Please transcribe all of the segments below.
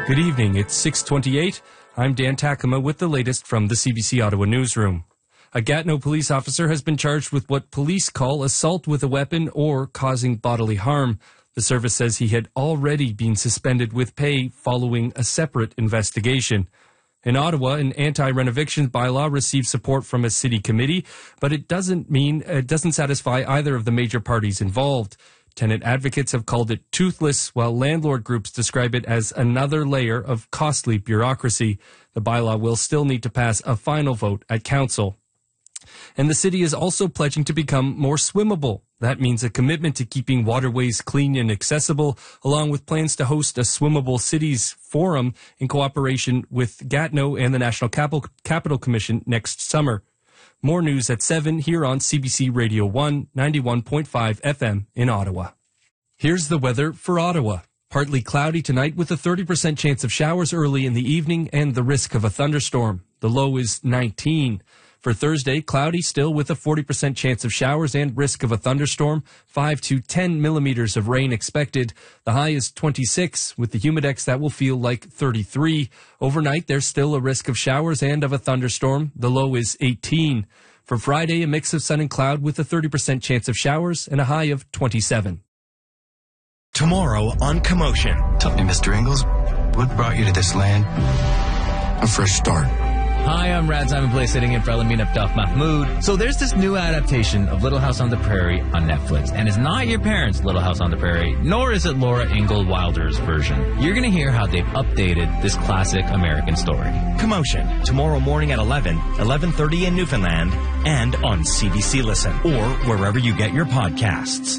Good evening. It's 6:28. I'm Dan Takama with the latest from the CBC Ottawa newsroom. A Gatineau police officer has been charged with what police call assault with a weapon or causing bodily harm. The service says he had already been suspended with pay following a separate investigation. In Ottawa, an anti-renoviction bylaw received support from a city committee, but it doesn't satisfy either of the major parties involved. Tenant advocates have called it toothless, while landlord groups describe it as another layer of costly bureaucracy. The bylaw will still need to pass a final vote at council. And the city is also pledging to become more swimmable. That means a commitment to keeping waterways clean and accessible, along with plans to host a Swimmable Cities Forum in cooperation with Gatineau and the National Capital Commission next summer. More news at 7 here on CBC Radio 1, 91.5 FM in Ottawa. Here's the weather for Ottawa. Partly cloudy tonight with a 30% chance of showers early in the evening and the risk of a thunderstorm. The low is 19. For Thursday, cloudy still with a 40% chance of showers and risk of a thunderstorm. 5 to 10 millimeters of rain expected. The high is 26 with the humidex that will feel like 33. Overnight, there's still a risk of showers and of a thunderstorm. The low is 18. For Friday, a mix of sun and cloud with a 30% chance of showers and a high of 27. Tomorrow on Commotion. Tell me, Mr. Ingalls, what brought you to this land? A fresh start. Hi, I'm Rad Simon Blay sitting in for Elamin Abdel Mahmoud. So there's this new adaptation of Little House on the Prairie on Netflix, and it's not your parents' Little House on the Prairie, nor is it Laura Ingalls Wilder's version. You're going to hear how they've updated this classic American story. Commotion, tomorrow morning at 11:30 in Newfoundland, and on CBC Listen, or wherever you get your podcasts.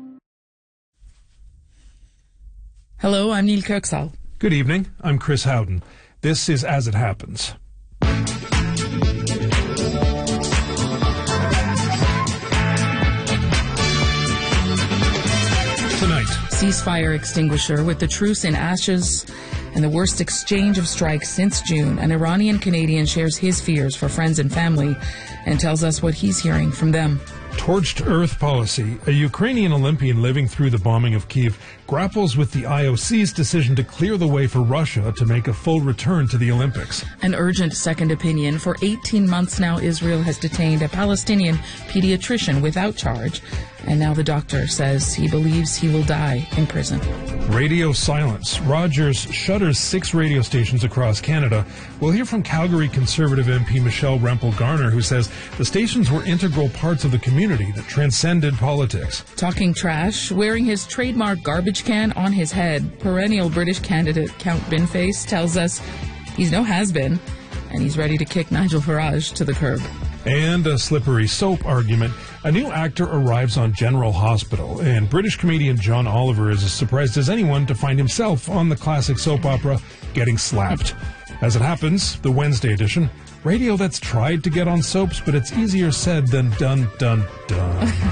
Hello, I'm Neil Kirksall. Good evening, I'm Chris Howden. This is As It Happens. Tonight, Ceasefire extinguisher with the truce in ashes and the worst exchange of strikes since June. An Iranian Canadian shares his fears for friends and family and tells us what he's hearing from them. Torched Earth policy. A Ukrainian Olympian living through the bombing of Kyiv grapples with the IOC's decision to clear the way for Russia to make a full return to the Olympics. An urgent second opinion. For 18 months now, Israel has detained a Palestinian pediatrician without charge. And now the doctor says he believes he will die in prison. Radio silence. Rogers shutters 6 radio stations across Canada. We'll hear from Calgary Conservative MP Michelle Rempel-Garner, who says the stations were integral parts of the community that transcended politics. Talking trash, wearing his trademark garbage can on his head, perennial British candidate Count Binface tells us he's no has-been, and he's ready to kick Nigel Farage to the curb. And a slippery soap argument. A new actor arrives on General Hospital, and British comedian John Oliver is as surprised as anyone to find himself on the classic soap opera Getting Slapped. As it happens, the Wednesday edition, radio that's tried to get on soaps, but it's easier said than done.